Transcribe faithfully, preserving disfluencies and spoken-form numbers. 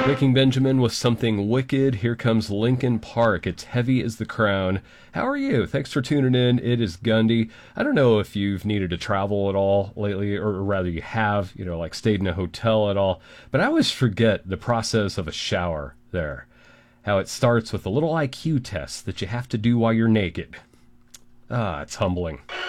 Breaking Benjamin with something wicked. Here comes Linkin Park. It's heavy as the crown. How are you? Thanks for tuning in. It is Gundy. I don't know if you've needed to travel at all lately, or rather you have, you know, like stayed in a hotel at all. But I always forget the process of a shower there. How it starts with a little I Q test that you have to do while you're naked. Ah, it's humbling.